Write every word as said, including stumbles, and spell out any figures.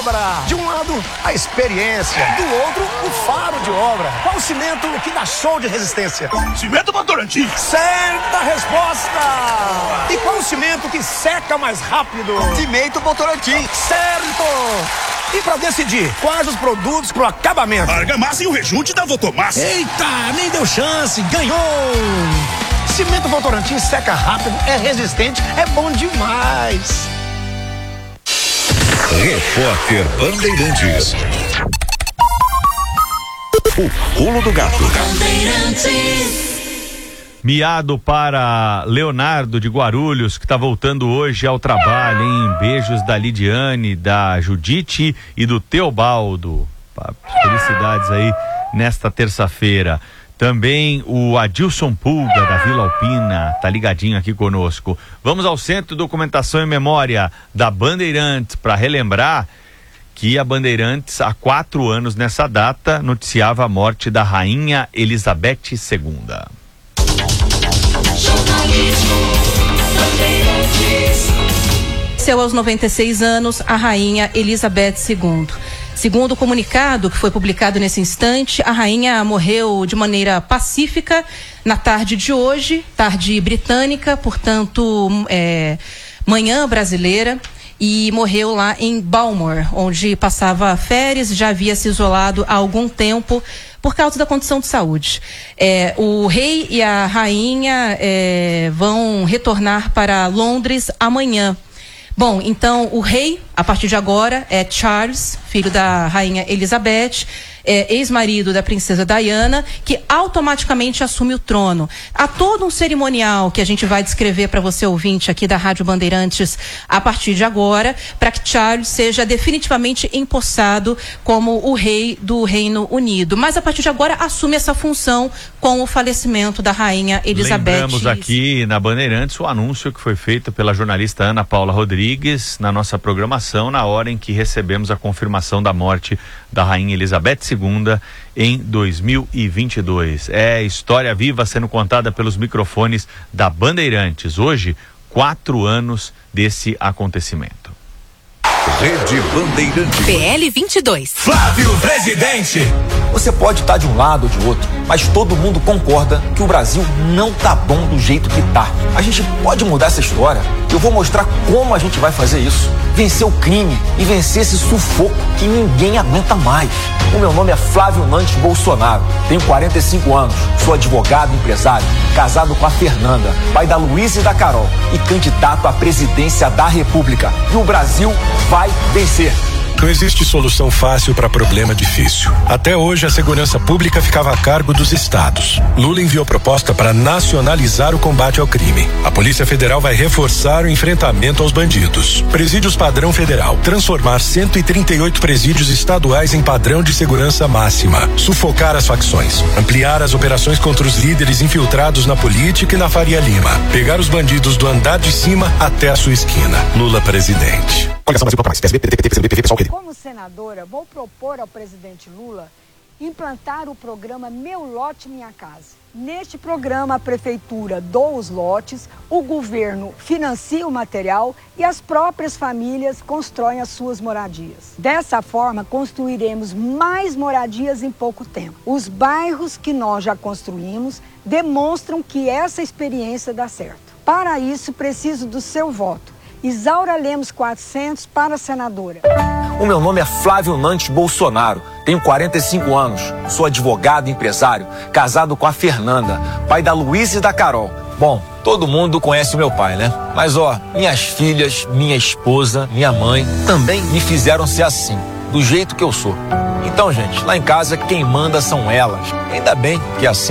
obra. De um lado, a experiência. Do outro, o faro de obra. Qual o cimento que dá show de resistência? Cimento Votorantim. Certa resposta! E qual o cimento que seca mais rápido? Cimento Votorantim. Certo! E pra decidir quais os produtos pro acabamento? Argamassa e o rejunte da Votomassa. Eita, nem deu chance, ganhou! Cimento Votorantim seca rápido, é resistente, é bom demais. Repórter Bandeirantes. O pulo do gato. Miado para Leonardo de Guarulhos, que está voltando hoje ao trabalho, hein? Beijos da Lidiane, da Judite e do Teobaldo. Felicidades aí nesta terça-feira. Também o Adilson Pulga, da Vila Alpina, tá ligadinho aqui conosco. Vamos ao Centro de Documentação e Memória da Bandeirantes para relembrar que a Bandeirantes, há quatro anos nessa data, noticiava a morte da Rainha Elizabeth segunda. Faleceu aos noventa e seis anos a Rainha Elizabeth segunda. Segundo o comunicado que foi publicado nesse instante, a rainha morreu de maneira pacífica na tarde de hoje, tarde britânica, portanto, é, manhã brasileira, e morreu lá em Balmoral, onde passava férias, já havia se isolado há algum tempo por causa da condição de saúde. É, o rei e a rainha é, vão retornar para Londres amanhã. Bom, então o rei, a partir de agora, é Charles, filho da rainha Elizabeth, é, ex-marido da princesa Diana, que automaticamente assume o trono. Há todo um cerimonial que a gente vai descrever para você, ouvinte, aqui da Rádio Bandeirantes, a partir de agora, para que Charles seja definitivamente empossado como o rei do Reino Unido. Mas a partir de agora assume essa função com o falecimento da rainha Elizabeth. Lembramos aqui na Bandeirantes o anúncio que foi feito pela jornalista Ana Paula Rodrigues na nossa programação, na hora em que recebemos a confirmação da morte da rainha Elizabeth segunda em dois mil e vinte e dois. É história viva sendo contada pelos microfones da Bandeirantes. Hoje, quatro anos desse acontecimento. Rede Bandeirantes. P L vinte e dois. Flávio Presidente. Você pode estar de um lado ou de outro, mas todo mundo concorda que o Brasil não tá bom do jeito que tá. A gente pode mudar essa história. Eu vou mostrar como a gente vai fazer isso. Vencer o crime e vencer esse sufoco que ninguém aguenta mais. O meu nome é Flávio Nantes Bolsonaro. Tenho quarenta e cinco anos, sou advogado e empresário, casado com a Fernanda, pai da Luísa e da Carol e candidato à presidência da República. E o Brasil vai vencer. Não existe solução fácil para problema difícil. Até hoje, a segurança pública ficava a cargo dos estados. Lula enviou proposta para nacionalizar o combate ao crime. A Polícia Federal vai reforçar o enfrentamento aos bandidos. Presídios padrão federal. Transformar cento e trinta e oito presídios estaduais em padrão de segurança máxima. Sufocar as facções. Ampliar as operações contra os líderes infiltrados na política e na Faria Lima. Pegar os bandidos do andar de cima até a sua esquina. Lula presidente. Como senadora, vou propor ao presidente Lula implantar o programa Meu Lote Minha Casa. Neste programa, a prefeitura doa os lotes, o governo financia o material e as próprias famílias constroem as suas moradias. Dessa forma, construiremos mais moradias em pouco tempo. Os bairros que nós já construímos demonstram que essa experiência dá certo. Para isso, preciso do seu voto. Isaura Lemos quatrocentos para a senadora. O meu nome é Flávio Nantes Bolsonaro. Tenho quarenta e cinco anos, sou advogado e empresário, casado com a Fernanda, pai da Luísa e da Carol. Bom, todo mundo conhece o meu pai, né? Mas ó, minhas filhas, minha esposa, minha mãe também me fizeram ser assim, do jeito que eu sou. Então, gente, lá em casa quem manda são elas. Ainda bem que é assim.